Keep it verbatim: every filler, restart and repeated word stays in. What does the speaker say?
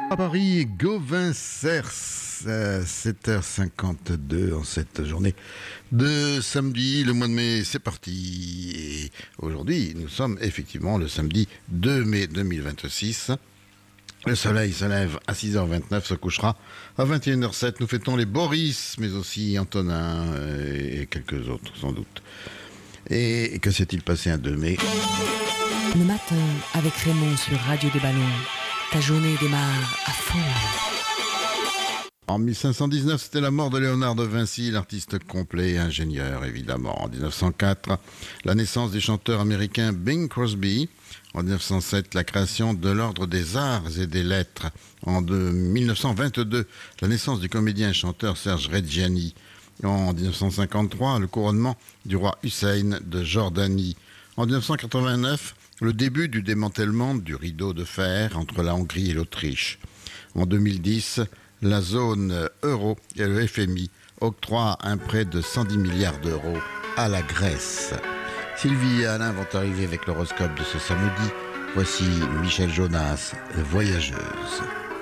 À Paris, Gauvin Cers, sept heures cinquante-deux en cette journée de samedi. Le mois de mai, c'est parti. Et aujourd'hui, nous sommes effectivement le samedi deux mai deux mille vingt-six. Le soleil se lève à six heures vingt-neuf, se couchera à vingt et une heures zéro sept. Nous fêtons les Boris, mais aussi Antonin et quelques autres, sans doute. Et que s'est-il passé un deux mai? Le matin, avec Raymond sur Radio des Ballons, ta journée démarre à fond. En mille cinq cent dix-neuf, c'était la mort de Léonard de Vinci, l'artiste complet et ingénieur, évidemment. En dix-neuf cent quatre, la naissance du chanteur américain Bing Crosby. En dix-neuf cent sept, la création de l'Ordre des Arts et des Lettres. En mille neuf cent vingt-deux, la naissance du comédien et chanteur Serge Reggiani. En dix-neuf cent cinquante-trois, le couronnement du roi Hussein de Jordanie. En dix-neuf cent quatre-vingt-neuf, le début du démantèlement du rideau de fer entre la Hongrie et l'Autriche. En deux mille dix, la zone euro et le F M I octroient un prêt de cent dix milliards d'euros à la Grèce. Sylvie et Alain vont arriver avec l'horoscope de ce samedi. Voici Michel Jonas, voyageuse.